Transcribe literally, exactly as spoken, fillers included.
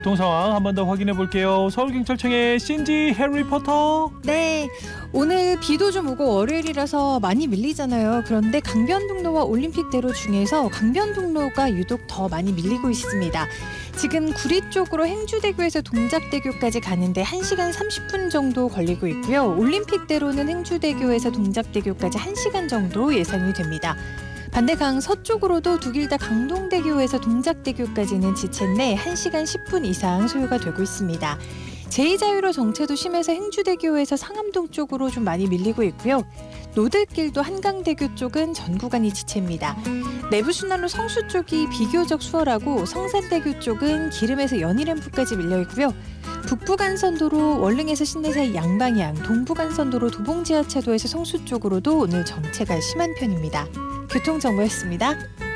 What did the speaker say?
교통 상황 한 번 더 확인해 볼게요. 서울경찰청의 신지 해리포터. 네, 오늘 비도 좀 오고 월요일이라서 많이 밀리잖아요. 그런데 강변북로와 올림픽대로 중에서 강변북로가 유독 더 많이 밀리고 있습니다. 지금 구리 쪽으로 행주대교에서 동작대교까지 가는데 한 시간 삼십 분 정도 걸리고 있고요. 올림픽대로는 행주대교에서 동작대교까지 한 시간 정도 예상이 됩니다. 반대 강 서쪽으로도 두 길 다 강동대교에서 동작대교까지는 지체인데 한 시간 십 분 이상 소요가 되고 있습니다. 제이 자유로 정체도 심해서 행주대교에서 상암동 쪽으로 좀 많이 밀리고 있고요. 노들길도 한강대교 쪽은 전 구간이 지체입니다. 내부순환로 성수 쪽이 비교적 수월하고 성산대교 쪽은 기름에서 연희램프까지 밀려 있고요. 북부간선도로 월릉에서 신내 사이 양방향, 동부간선도로 도봉지하차도에서 성수 쪽으로도 오늘 정체가 심한 편입니다. 교통정보였습니다.